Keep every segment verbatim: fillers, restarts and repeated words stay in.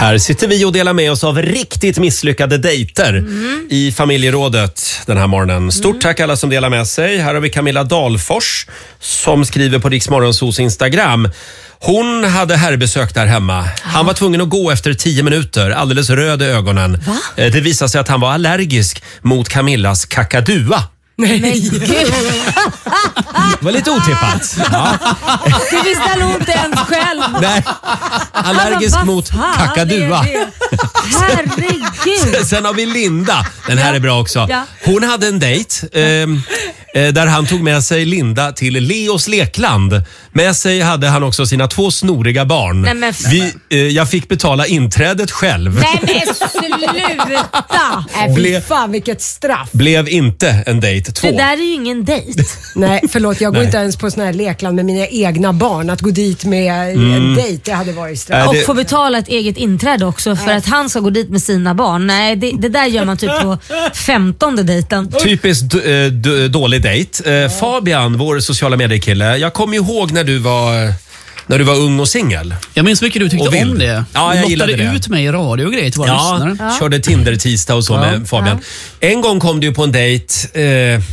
Här sitter vi och delar med oss av riktigt misslyckade dejter mm. i familjerådet den här morgonen. Stort mm. tack alla som delar med sig. Här har vi Camilla Dalfors som skriver på Rix Morgonzos Instagram. Hon hade herrbesök där hemma. Han var tvungen att gå efter tio minuter, alldeles röd i ögonen. Va? Det visade sig att han var allergisk mot Camillas kakadua. Nej. Men gud. Det var lite otippat. Ja. Du visste han inte ens själv. Nej, allergisk bara, mot kakadua. Herregud. Sen har vi Linda. Den här ja. är bra också. Ja. Hon hade en dejt eh, där han tog med sig Linda till Leos lekland. Med sig hade han också sina två snoriga barn. Nej, men... vi, eh, jag fick betala inträdet själv. Nej men sluta. Nej, Ble... fan vilket straff. Blev inte en dejt två. Det där är ju ingen dejt. Nej, förlåt. Jag går Nej. inte ens på sån här lekland med mina egna barn. Att gå dit med mm. en dejt, det hade varit straff. Och få betala ett eget inträde också för Nej. att han ska gå dit med sina barn. Nej, det, det där gör man typ på femtonde dejten. Typiskt d- d- dålig dejt. Eh, Fabian, vår sociala mediekille. Jag kommer ihåg när du var... När du var ung och singel. Jag minns mycket du tyckte om det. Ja, jag du gillade det. ut mig i radio och grejer till våra ja, lyssnare. Ja, körde Tinder-tisdag och så ja. med Fabian. Ja. En gång kom du på en dejt eh,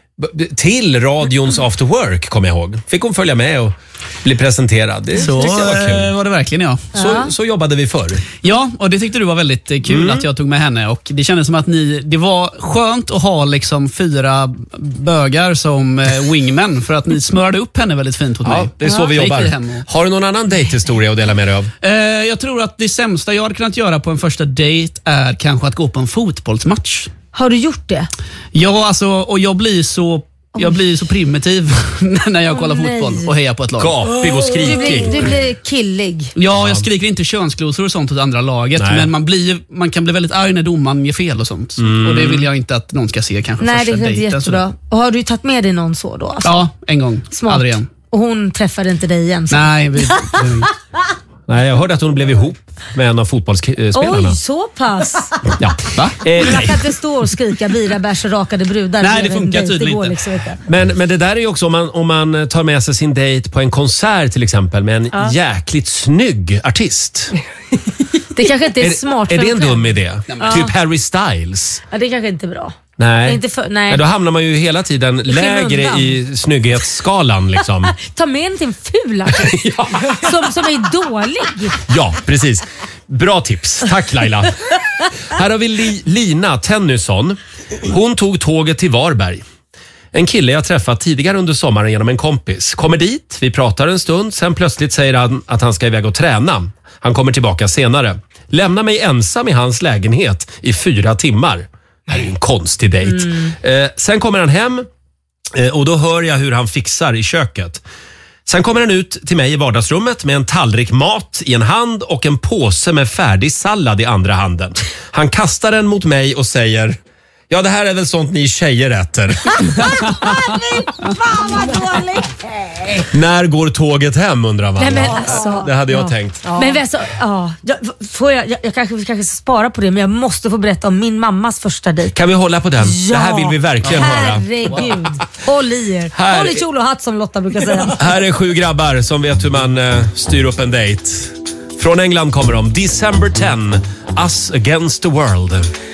till radions After Work, kommer jag ihåg. Fick hon följa med och bli presenterad. Det så tyckte jag var kul. var det verkligen, ja. Så, ja. så jobbade vi förr. Ja, och det tyckte du var väldigt kul mm. att jag tog med henne. Och det kändes som att ni, det var skönt att ha liksom fyra bögar som eh, wingmen för att ni smörade upp henne väldigt fint åt ja, mig. det är så ja. vi jobbar. Och... Har du någon annan dejthistoria att dela med dig av? Eh, jag tror att det sämsta jag hade kunnat göra på en första dejt är kanske att gå på en fotbollsmatch. Har du gjort det? Ja, alltså, och jag blir så Jag blir så primitiv när jag kollar oh, fotboll och hejar på ett lag. Gapig och skrikig. Du blir, du blir killig. Ja, jag skriker inte könsglosor och sånt åt andra laget. Nej. Men man, blir, man kan bli väldigt arg när domaren ger fel och sånt. Mm. Och det vill jag inte att någon ska se kanske Nej, första det är inte dejten. jättebra. Och har du tagit med dig någon så då? Alltså? Ja, en gång. Smart. Aldrig igen. Och hon träffade inte dig igen? Så. Nej, vi... Nej, jag hörde att hon blev ihop med en av fotbollsspelarna. Oj, så pass. Ja. Va? Eh, jag kan inte stå och skrika bira, bärs och rakade brudar. Nej, det funkar tydligen inte. Liksom inte. Men, men det där är ju också om man, om man tar med sig sin dejt på en konsert till exempel med en ja. jäkligt snygg artist. Det kanske inte är, är smart. Är det en dum idé? Ja. Typ Harry Styles. Ja, det kanske inte är bra. Nej. Inte för, nej. Ja, då hamnar man ju hela tiden lägre i snygghetsskalan. Liksom. Ta med en till en ful artist ja. som, som är dålig. Ja, precis. Bra tips. Tack Laila. Här har vi Li- Lina Tennyson. Hon tog tåget till Varberg. En kille jag träffat tidigare under sommaren genom en kompis. Kommer dit, vi pratar en stund. Sen plötsligt säger han att han ska iväg och träna. Han kommer tillbaka senare. Lämna mig ensam i hans lägenhet i fyra timmar. Det här är ju en konstig dejt. Mm. Eh, sen kommer han hem eh, och då hör jag hur han fixar i köket. Sen kommer han ut till mig i vardagsrummet med en tallrik mat i en hand och en påse med färdig sallad i andra handen. Han kastar den mot mig och säger: ja, det här är väl sånt ni tjejer äter. Fan vad dåligt. När går tåget hem, undrar man. Nej, men alltså, det hade jag ja. tänkt. Ja. Men alltså, ja, jag, får jag, jag, jag kanske, kanske ska spara på det, men jag måste få berätta om min mammas första dejt. Kan vi hålla på den? Ja. Det här vill vi verkligen höra. Herregud. Håll i er. Här, Håll i kjol och hatt, som Lotta brukar säga. Här är sju grabbar som vet hur man uh, styr upp en dejt. Från England kommer de. December tenth, Us Against the World.